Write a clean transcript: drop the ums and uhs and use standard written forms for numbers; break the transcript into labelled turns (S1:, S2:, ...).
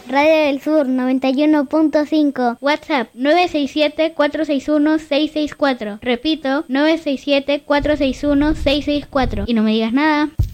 S1: Radio del Sur 91.5.
S2: WhatsApp 967-461-664. Repito, 967-461-664. Y no me digas nada.